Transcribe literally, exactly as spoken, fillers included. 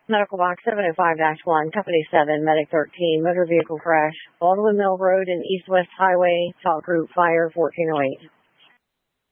Medical Box seven oh five dash one, Company seven, Medic thirteen, Motor Vehicle Crash, Baldwin Mill Road and East West Highway, Talk Group Fire fourteen oh eight.